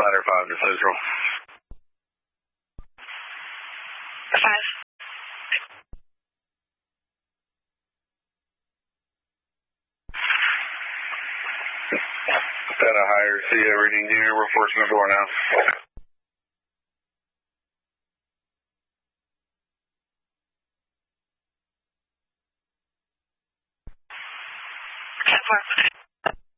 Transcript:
ladder 5 to Central. 5. Got a higher CO reading here. We're forcing the door now. Ten 4.